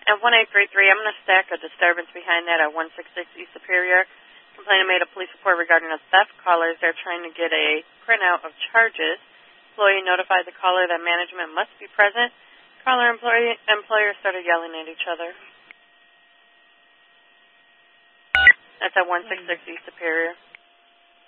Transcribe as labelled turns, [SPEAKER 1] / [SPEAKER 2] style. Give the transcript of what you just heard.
[SPEAKER 1] At 1833, I'm going to stack a disturbance behind that at 166 East Superior. Complainant made a police report regarding a theft. Callers, they're trying to get a printout of charges. Employee notified the caller that management must be present. Caller employer started yelling at each other. That's at 166 East Superior.